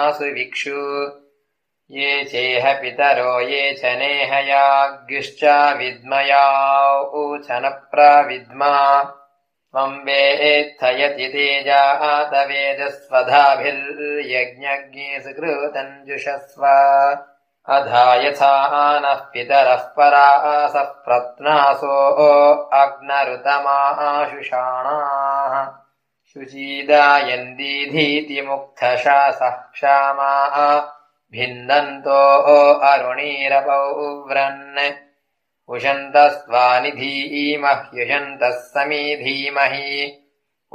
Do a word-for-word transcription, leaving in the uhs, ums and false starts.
सुविक्षु ये चेह पितरो ये च नेहयाग्युश्चा विद्मया ऊचन प्रविद्मा त्वं वेत्थयति तेजातवेदस्वधाभिर्यज्ञज्ञे सुकृतञ्जुषस्व अधा यथा नः पितरः परासः प्रत्नासो अग्नरुतमाशुषाणाः शुचीदायन्दीधीतिमुक्थशासः क्षामाः भिन्नन्तो अरुणीरपौव्रन् उशन्तस्त्वानि धीमह्युशन्तः समी धीमहि